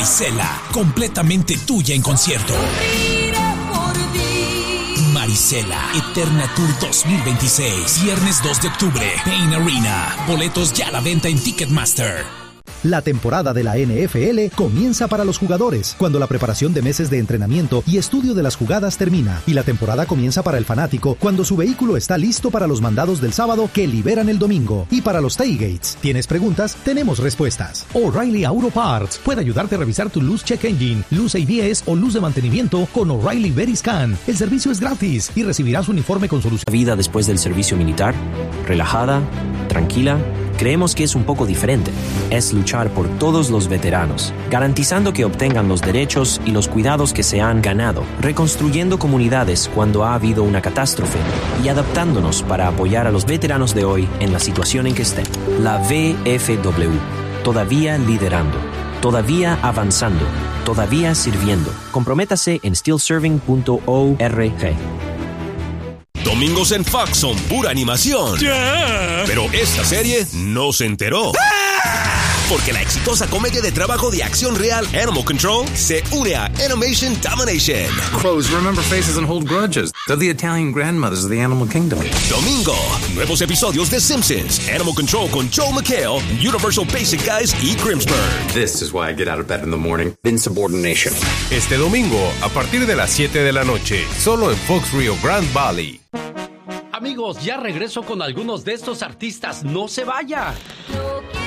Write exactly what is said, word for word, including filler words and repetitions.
Marisela, completamente tuya en concierto. Marisela, Eterna Tour dos mil veintiséis, viernes dos de octubre, Pain Arena. Boletos ya a la venta en Ticketmaster. La temporada de la N F L comienza para los jugadores, cuando la preparación de meses de entrenamiento y estudio de las jugadas termina, y la temporada comienza para el fanático, cuando su vehículo está listo para los mandados del sábado que liberan el domingo, y para los tailgates. ¿Tienes preguntas? Tenemos respuestas. O'Reilly Auto Parts puede ayudarte a revisar tu luz check engine, luz A B S o luz de mantenimiento con O'Reilly Veriscan. El servicio es gratis y recibirás un informe con solución. Vida después del servicio militar, relajada, tranquila. Creemos que es un poco diferente. Es luchar por todos los veteranos, garantizando que obtengan los derechos y los cuidados que se han ganado, reconstruyendo comunidades cuando ha habido una catástrofe y adaptándonos para apoyar a los veteranos de hoy en la situación en que estén. La V F W, todavía liderando, todavía avanzando, todavía sirviendo. Comprométase en steel serving punto org. Domingos en Fox son pura animación. Yeah. Pero esta serie no se enteró. ¡Ah! Porque la exitosa comedia de trabajo de acción real Animal Control se une a Animation Domination. Crows remember faces and hold grudges. They're the Italian grandmothers of the animal kingdom. Domingo, nuevos episodios de Simpsons, Animal Control con Joel McHale, Universal Basic Guys y Grimsburg. This is why I get out of bed in the morning. Insubordination. Este domingo, a partir de las siete de la noche, solo en Fox Rio Grande Valley. Amigos, ya regreso con algunos de estos artistas. ¡No se vaya!